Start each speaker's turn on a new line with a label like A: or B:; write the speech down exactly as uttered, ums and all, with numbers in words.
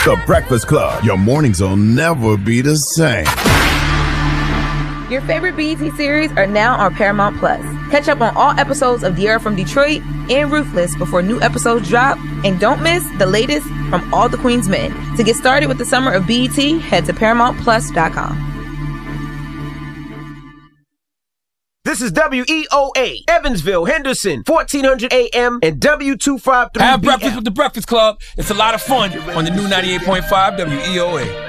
A: The Breakfast Club. Your mornings will never be the same.
B: Your favorite B E T series are now on Paramount Plus. Catch up on all episodes of The Era from Detroit and Ruthless before new episodes drop. And don't miss the latest from All the Queen's Men. To get started with the summer of B E T, head to paramount plus dot com.
C: This is W E O A, Evansville, Henderson, fourteen hundred A M and W two fifty-three
D: Have
C: B L.
D: breakfast with the Breakfast Club. It's a lot of fun on the new ninety-eight point five W E O A.